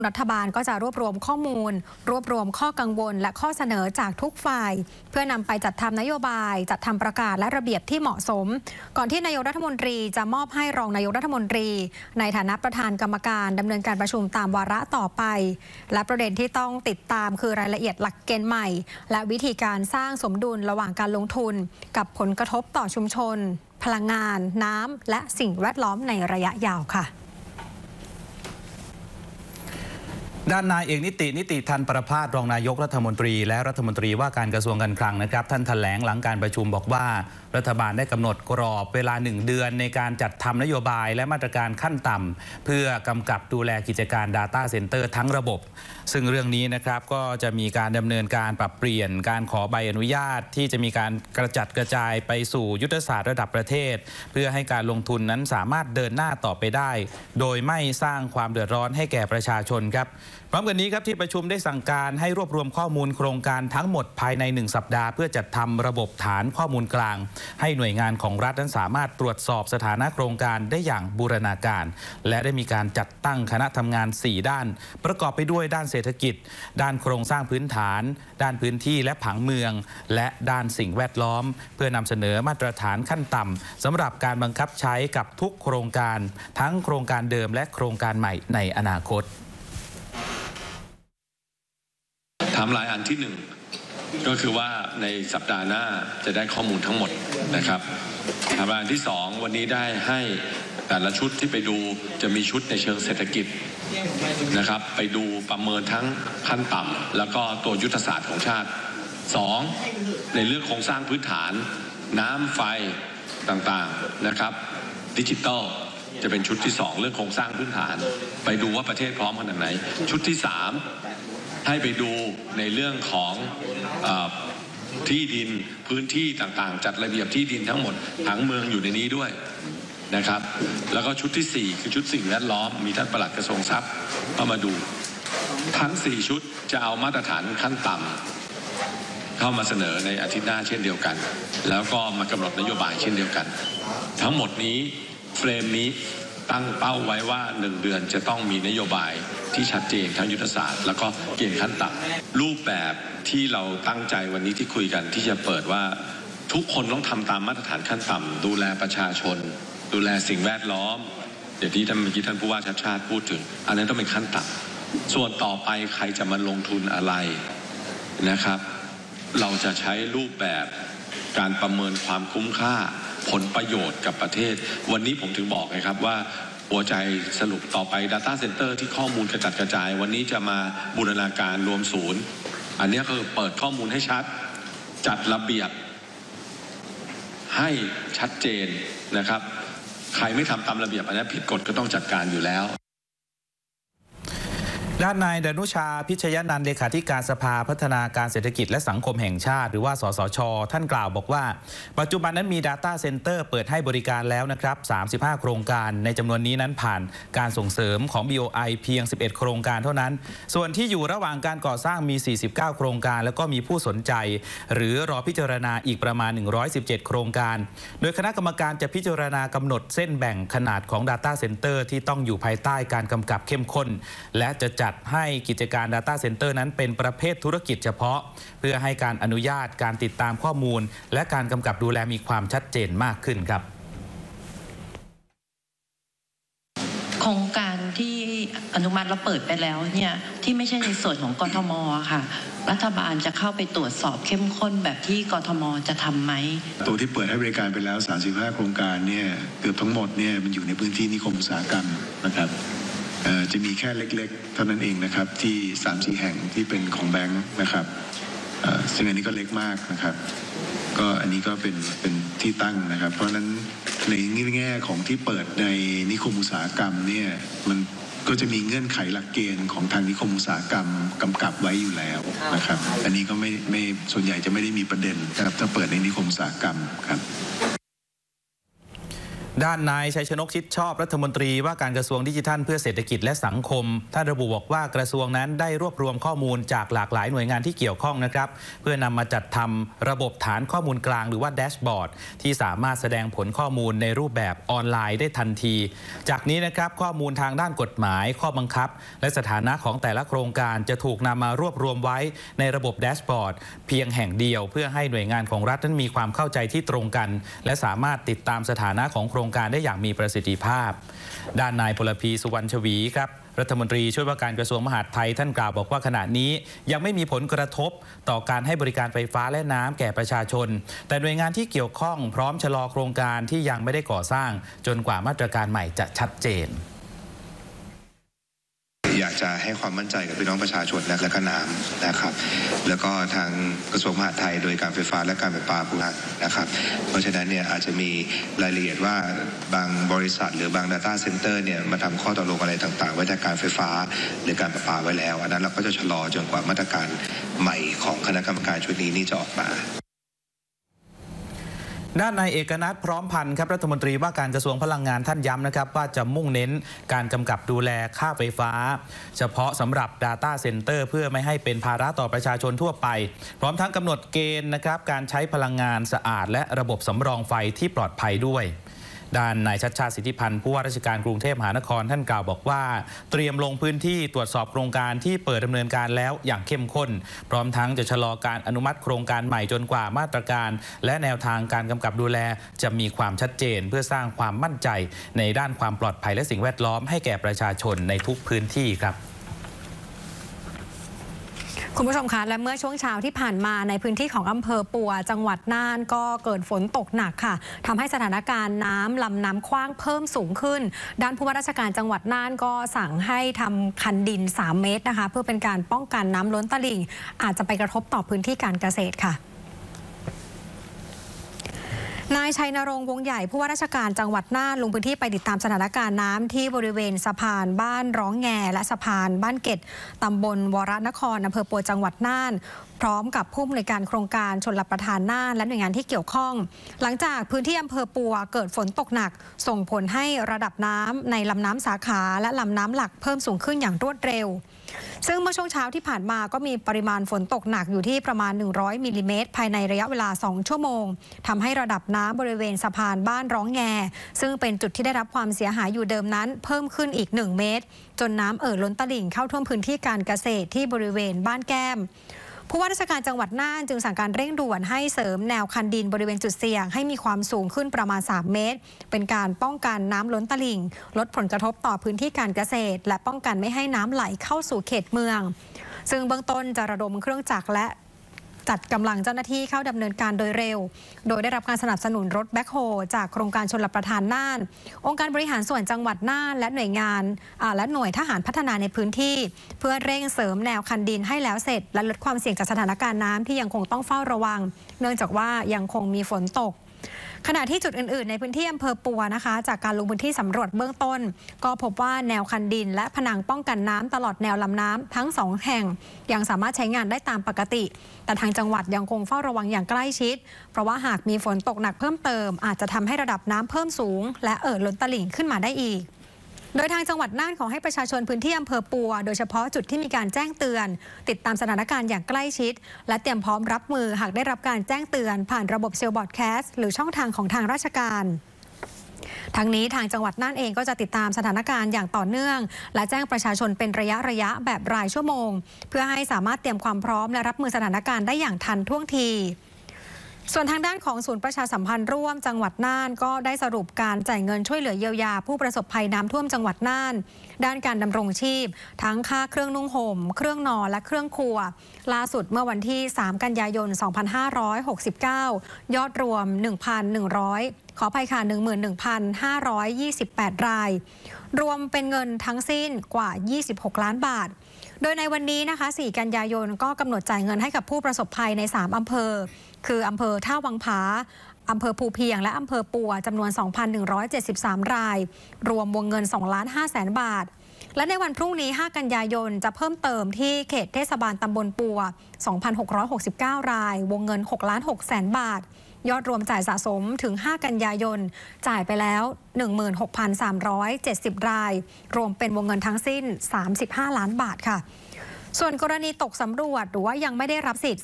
รัฐบาลก็จะรวบรวมข้อมูลรวบรวมข้อกังวลและข้อเสนอจากทุกฝ่ายเพื่อนำไปจัดทำนโยบายจัดทำประกาศและระเบียบที่เหมาะสมก่อนที่นายกรัฐมนตรีจะมอบให้รองนายกรัฐมนตรีในฐานะประธานกรรมการดำเนินการประชุมตามวาระต่อไปและประเด็นที่ต้องติดตามคือรายละเอียดหลักเกณฑ์ใหม่และวิธีการสร้างสมดุลระหว่างการลงทุนกับผลกระทบต่อชุมชนพลังงานน้ำและสิ่งแวดล้อมในระยะยาวค่ะด้านนายเอกนิติทันประภาสรองนายกรัฐมนตรีและรัฐมนตรีว่าการกระทรวงการคลังนะครับท่านแถลงหลังการประชุมบอกว่ารัฐบาลได้กำหนดกรอบเวลา1 เดือนในการจัดทำนโยบายและมาตรการขั้นต่ำเพื่อกำกับดูแลกิจการ Data Center ทั้งระบบซึ่งเรื่องนี้นะครับก็จะมีการดำเนินการปรับเปลี่ยนการขอใบอนุญาตที่จะมีการกระจัดกระจายไปสู่ยุทธศาสตร์ระดับประเทศเพื่อให้การลงทุนนั้นสามารถเดินหน้าต่อไปได้โดยไม่สร้างความเดือดร้อนให้แก่ประชาชนครับพร้อมกันนี้ครับที่ประชุมได้สั่งการให้รวบรวมข้อมูลโครงการทั้งหมดภายใน1 สัปดาห์เพื่อจัดทำระบบฐานข้อมูลกลางให้หน่วยงานของรัฐนั้นสามารถตรวจสอบสถานะโครงการได้อย่างบูรณาการและได้มีการจัดตั้งคณะทำงาน4 ด้านประกอบไปด้วยด้านเศรษฐกิจด้านโครงสร้างพื้นฐานด้านพื้นที่และผังเมืองและด้านสิ่งแวดล้อมเพื่อนำเสนอมาตรฐานขั้นต่ำสำหรับการบังคับใช้กับทุกโครงการทั้งโครงการเดิมและโครงการใหม่ในอนาคตไทม์ไลน์อันที่1ก็คือว่าในสัปดาห์หน้าจะได้ข้อมูลทั้งหมดนะครับไทม์ไลน์อันที่2วันนี้ได้ให้แต่ละชุดที่ไปดูจะมีชุดในเชิงเศรษฐกิจนะครับไปดูประเมินทั้งขั้นต่ำแล้วก็ตัวยุทธศาสตร์ของชาติ2ในเรื่องโครงสร้างพื้นฐานน้ำไฟต่างๆนะครับดิจิตอลจะเป็นชุดที่2เรื่องโครงสร้างพื้นฐานไปดูว่าประเทศพร้อมขนาดไหนชุดที่3ให้ไปดูในเรื่องของที่ดินพื้นที่ต่างๆจัดระเบียบที่ดินทั้งหมดผังเมืองอยู่ในนี้ด้วยนะครับแล้วก็ชุดที่4คือชุดสิ่งแวดล้อมมีท่านปลัดกระทรวงทรัพย์เข้ามาดูทั้ง4ชุดจะเอามาตรฐานขั้นต่ำเข้ามาเสนอในอาทิตย์หน้าเช่นเดียวกันแล้วก็มากำหนดนโยบายเช่นเดียวกันทั้งหมดนี้เฟรมนี้ตั้งเป้าไว้ว่า1 เดือนจะต้องมีนโยบายที่ชัดเจนทั้งยุทธศาสตร์แล้วก็เกณฑ์ขั้นต่ำรูปแบบที่เราตั้งใจวันนี้ที่คุยกันที่จะเปิดว่าทุกคนต้องทำตามมาตรฐานขั้นต่ำดูแลประชาชนดูแลสิ่งแวดล้อมเดี๋ยวที่เมื่อกี้ท่านผู้ว่าชัดชาติพูดถึงอันนั้นต้องเป็นขั้นต่ำส่วนต่อไปใครจะมาลงทุนอะไรนะครับเราจะใช้รูปแบบการประเมินความคุ้มค่าผลประโยชน์กับประเทศวันนี้ผมถึงบอกไงครับว่าหัวใจสรุปต่อไป Data Center ที่ข้อมูลกระจัดกระจายวันนี้จะมาบูรณาการรวมศูนย์อันนี้คือเปิดข้อมูลให้ชัดจัดระเบียบให้ชัดเจนนะครับใครไม่ทำตามระเบียบอันนี้ผิดกฎก็ต้องจัดการอยู่แล้วด้านนายดนุชาพิชยนันท์เลขาธิการสภาพัฒนาการเศรษฐกิจและสังคมแห่งชาติหรือว่าสสช.ท่านกล่าวบอกว่าปัจจุบันนั้นมี Data Center เปิดให้บริการแล้วนะครับ35 โครงการในจำนวนนี้นั้นผ่านการส่งเสริมของ BOI เพียง11 โครงการเท่านั้นส่วนที่อยู่ระหว่างการก่อสร้างมี49 โครงการแล้วก็มีผู้สนใจหรือรอพิจารณาอีกประมาณ117 โครงการโดยคณะกรรมการจะพิจารณากำหนดเส้นแบ่งขนาดของ Data Center ที่ต้องอยู่ภายใต้การกำกับเข้มข้นและจะจัดให้กิจการ Data Center นั้นเป็นประเภทธุรกิจเฉพาะเพื่อให้การอนุญาตการติดตามข้อมูลและการกำกับดูแลมีความชัดเจนมากขึ้นครับโครงการที่อนุมัติแล้วเปิดไปแล้วเนี่ยที่ไม่ใช่ในส่วนของกทม.ค่ะรัฐบาลจะเข้าไปตรวจสอบเข้มข้นแบบที่กทม.จะทำไหมตัวที่เปิดให้บริการไปแล้ว35 โครงการเนี่ยเกือบทั้งหมดเนี่ยมันอยู่ในพื้นที่นิคมอุตสาหกรรมนะครับจะมีแค่เล็กๆเท่านั้นเองนะครับที่3-4 แห่งที่เป็นของแบงค์นะครับซึ่งอันนี้ก็เล็กมากนะครับก็อันนี้ก็เป็นที่ตั้งนะครับเพราะฉะนั้นในแง่ของที่เปิดในนิคมอุตสาหกรรมเนี่ยมันก็จะมีเงื่อนไขหลักเกณฑ์ของทางนิคมอุตสาหกรรมกำกับไว้อยู่แล้วนะครับอันนี้ก็ไม่ส่วนใหญ่จะไม่ได้มีประเด็นนะครับถ้าเปิดในนิคมอุตสาหกรรมครับด้านนายชัยชนกชิดชอบรัฐมนตรีว่าการกระทรวงดิจิทัลเพื่อเศรษฐกิจและสังคมท่านระบุบอกว่ากระทรวงนั้นได้รวบรวมข้อมูลจากหลากหลายหน่วยงานที่เกี่ยวข้องนะครับเพื่อนำมาจัดทำระบบฐานข้อมูลกลางหรือว่าแดชบอร์ดที่สามารถแสดงผลข้อมูลในรูปแบบออนไลน์ได้ทันทีจากนี้นะครับข้อมูลทางด้านกฎหมายข้อบังคับและสถานะของแต่ละโครงการจะถูกนำมารวบรวมไว้ในระบบแดชบอร์ดเพียงแห่งเดียวเพื่อให้หน่วยงานของรัฐนั้นมีความเข้าใจที่ตรงกันและสามารถติดตามสถานะของโครงการได้อย่างมีประสิทธิภาพด้านนายพลพีสุวรรณชวีครับรัฐมนตรีช่วยว่าการกระทรวงมหาดไทยท่านกล่าวบอกว่าขณะนี้ยังไม่มีผลกระทบต่อการให้บริการไฟฟ้าและน้ำแก่ประชาชนแต่หน่วยงานที่เกี่ยวข้องพร้อมชะลอโครงการที่ยังไม่ได้ก่อสร้างจนกว่ามาตรการใหม่จะชัดเจนอยากจะให้ความมั่นใจกับพี่น้องประชาชนและก็น้ำนะครับแล้วก็ทางกระทรวงมหาดไทยโดยการไฟฟ้าและการประปาภูมิภาคนะครับเพราะฉะนั้นเนี่ยอาจจะมีรายละเอียดว่าบางบริษัทหรือบาง Data Center เนี่ยมาทำข้อตกลงอะไรต่างๆไว้จากการไฟฟ้าหรือการประปาไว้แล้วอันนั้นเราก็จะชะลอจนกว่ามาตรการใหม่ของคณะกรรมการชุดนี้นี่จะออกมาด้านนายเอกนัทพร้อมพันธ์ครับรัฐมนตรีว่าการกระทรวงพลังงานท่านย้ำนะครับว่าจะมุ่งเน้นการกำกับดูแลค่าไฟฟ้าเฉพาะสำหรับ Data Center เพื่อไม่ให้เป็นภาระต่อประชาชนทั่วไปพร้อมทั้งกำหนดเกณฑ์นะครับการใช้พลังงานสะอาดและระบบสำรองไฟที่ปลอดภัยด้วยด้านนายชัชชาติสิทธิพันธ์ผู้ว่าราชการกรุงเทพมหานครท่านกล่าวบอกว่าเตรียมลงพื้นที่ตรวจสอบโครงการที่เปิดดำเนินการแล้วอย่างเข้มข้นพร้อมทั้งจะชะลอการอนุมัติโครงการใหม่จนกว่ามาตรการและแนวทางการกำกับดูแลจะมีความชัดเจนเพื่อสร้างความมั่นใจในด้านความปลอดภัยและสิ่งแวดล้อมให้แก่ประชาชนในทุกพื้นที่ครับคุณผู้ชมคะและเมื่อช่วงเช้าที่ผ่านมาในพื้นที่ของอำเภอปัวจังหวัดน่านก็เกิดฝนตกหนักค่ะทำให้สถานการณ์น้ำลำน้ำขว้างเพิ่มสูงขึ้นด้านผู้ว่าราชการจังหวัดน่านก็สั่งให้ทำคันดิน3 เมตรนะคะเพื่อเป็นการป้องกันน้ำล้นตลิ่งอาจจะไปกระทบต่อพื้นที่การเกษตรค่ะนายชัยนรงค์วงใหญ่ผู้ว่าราชการจังหวัดน่านลงพื้นที่ไปติดตามสถานการณ์น้ำที่บริเวณสะพานบ้านร้องแงและสะพานบ้านเกตตำบลวรนครอำเภอปัวจังหวัดน่านพร้อมกับผู้อำนวยการโครงการชลประทานน่านและหน่วยงานที่เกี่ยวข้องหลังจากพื้นที่อำเภอปัวเกิดฝนตกหนักส่งผลให้ระดับน้ำในลำน้ำสาขาและลำน้ำหลักเพิ่มสูงขึ้นอย่างรวดเร็วซึ่งเมื่อช่วงเช้าที่ผ่านมาก็มีปริมาณฝนตกหนักอยู่ที่ประมาณ100 มิลลิเมตรภายในระยะเวลา2 ชั่วโมงทำให้ระดับน้ำบริเวณสะพานบ้านร้องแงซึ่งเป็นจุดที่ได้รับความเสียหายอยู่เดิมนั้นเพิ่มขึ้นอีก1 เมตรจนน้ำล้นตลิ่งเข้าท่วมพื้นที่การเกษตรที่บริเวณบ้านแก้มผู้ว่าราชการจังหวัดน่านจึงสั่งการเร่งด่วนให้เสริมแนวคันดินบริเวณจุดเสี่ยงให้มีความสูงขึ้นประมาณ3 เมตรเป็นการป้องกันน้ำล้นตลิ่งลดผลกระทบต่อพื้นที่การเกษตรและป้องกันไม่ให้น้ำไหลเข้าสู่เขตเมืองซึ่งเบื้องต้นจะระดมเครื่องจักรและจัดกำลังเจ้าหน้าที่เข้าดำเนินการโดยเร็วโดยได้รับการสนับสนุนรถแบ็คโฮจากโครงการชลประทานน่านองค์การบริหารส่วนจังหวัดน่านและหน่วยงานและหน่วยทหารพัฒนาในพื้นที่เพื่อเร่งเสริมแนวคันดินให้แล้วเสร็จและลดความเสี่ยงจากสถานการณ์น้ำที่ยังคงต้องเฝ้าระวังเนื่องจากว่ายังคงมีฝนตกขณะที่จุดอื่นๆในพื้นที่อำเภอปัวนะคะจากการลงพื้นที่สำรวจเบื้องต้นก็พบว่าแนวคันดินและผนังป้องกันน้ำตลอดแนวลำน้ำทั้ง2 แห่งยังสามารถใช้งานได้ตามปกติแต่ทางจังหวัดยังคงเฝ้าระวังอย่างใกล้ชิดเพราะว่าหากมีฝนตกหนักเพิ่มเติมอาจจะทำให้ระดับน้ำเพิ่มสูงและล้นตลิ่งขึ้นมาได้อีกโดยทางจังหวัดน่านขอให้ประชาชนพื้นที่อำเภอปัวโดยเฉพาะจุดที่มีการแจ้งเตือนติดตามสถานการณ์อย่างใกล้ชิดและเตรียมพร้อมรับมือหากได้รับการแจ้งเตือนผ่านระบบเซลล์บอร์ดแคสต์หรือช่องทางของทางราชการทั้งนี้ทางจังหวัดน่านเองก็จะติดตามสถานการณ์อย่างต่อเนื่องและแจ้งประชาชนเป็นระยะแบบรายชั่วโมงเพื่อให้สามารถเตรียมความพร้อมและรับมือสถานการณ์ได้อย่างทันท่วงทีส่วนทางด้านของศูนย์ประชาสัมพันธ์ร่วมจังหวัดน่านก็ได้สรุปการจ่ายเงินช่วยเหลือเยียวยาผู้ประสบภัยน้ำท่วมจังหวัดน่านด้านการดำรงชีพทั้งค่าเครื่องนุ่งห่มเครื่องนอนและเครื่องครัวล่าสุดเมื่อวันที่3 กันยายน 2569ยอดรวม 1,100 ขออภัยค่ะ 11,528 รายรวมเป็นเงินทั้งสิ้นกว่า26 ล้านบาทโดยในวันนี้นะคะ4 กันยายนก็กำหนดจ่ายเงินให้กับผู้ประสบภัยใน3 อำเภอคืออำเภอท่าวังผาอำเภอภูเพียงและอำเภอปัวจำนวน 2,173 รายรวมวงเงิน2.5 ล้านบาทและในวันพรุ่งนี้ 5 กันยายนจะเพิ่มเติมที่เขตเทศบาลตำบลปัว 2,669 รายวงเงิน6,600,000 บาทยอดรวมจ่ายสะสมถึง 5 กันยายนจ่ายไปแล้ว 16,370 รายรวมเป็นวงเงินทั้งสิ้น35 ล้านบาทค่ะส่วนกรณีตกสำรวจหรือว่ายังไม่ได้รับสิทธิ์